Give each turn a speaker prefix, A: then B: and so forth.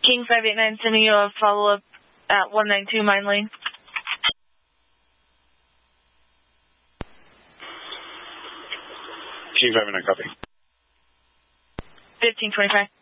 A: King 589 sending you a follow-up at 192 Mine Lane.
B: King 589, copy.
A: 1525.